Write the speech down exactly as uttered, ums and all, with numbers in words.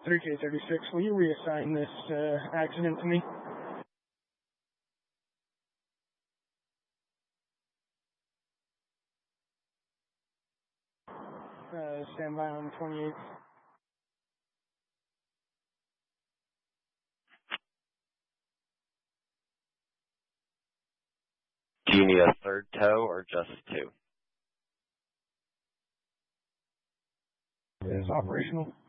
three K thirty-six, will you reassign this uh, accident to me? Uh, stand by on twenty-eight. Do you need a third tow or just two? It is operational.